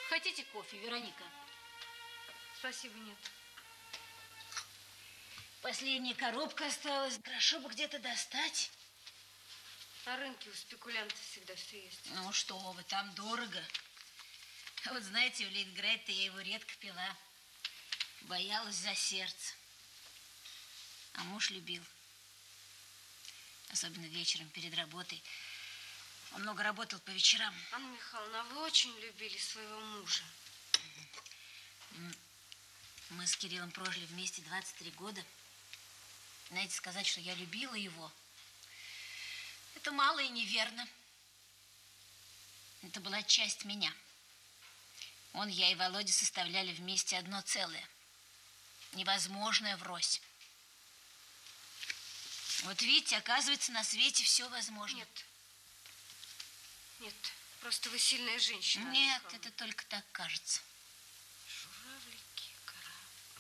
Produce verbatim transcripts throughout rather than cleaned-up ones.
Хотите кофе, Вероника? Спасибо, нет. Последняя коробка осталась. Хорошо бы где-то достать. На рынке у спекулянтов всегда все есть. Ну что вы, там дорого. Вот знаете, в Ленинграде-то я его редко пила. Боялась за сердце. А муж любил. Особенно вечером перед работой. Он много работал по вечерам. Анна Михайловна, вы очень любили своего мужа. Мы с Кириллом прожили вместе двадцать три года. Знаете, сказать, что я любила его, это мало и неверно. Это была часть меня. Он, я и Володя составляли вместе одно целое. Невозможное врозь. Вот видите, оказывается, на свете все возможно. Нет. Нет, просто вы сильная женщина. Нет, это только так кажется. Журавлики, гора.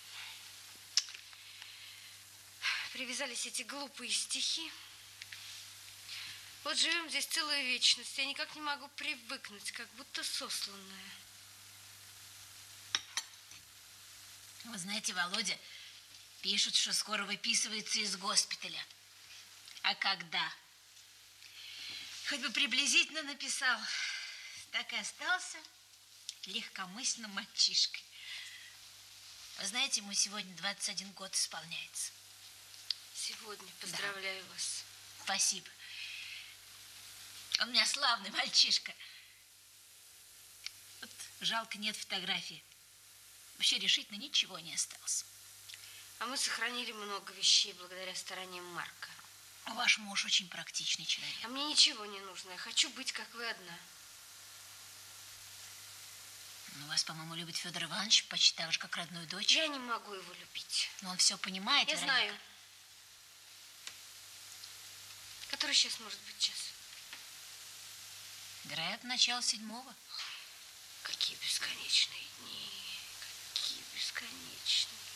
Привязались эти глупые стихи. Вот живем здесь целую вечность. Я никак не могу привыкнуть, как будто сосланная. Вы знаете, Володя, пишут, что скоро выписывается из госпиталя. А когда? Хоть бы приблизительно написал. Так и остался легкомысленным мальчишкой. Вы знаете, ему сегодня двадцать один год исполняется. Сегодня поздравляю да. вас. Спасибо. Он у меня славный мальчишка. Вот жалко, нет фотографии. Вообще решительно ничего не осталось. А мы сохранили много вещей благодаря стараниям Марка. Ваш муж очень практичный человек. А мне ничего не нужно. Я хочу быть, как вы, одна. Ну, вас, по-моему, любит Федор Иванович почти так же, как родную дочь. Я не могу его любить. Но он все понимает, Я Вероника. знаю. Который сейчас может быть час? Вероятно, начало седьмого. Какие бесконечные дни. Какие бесконечные.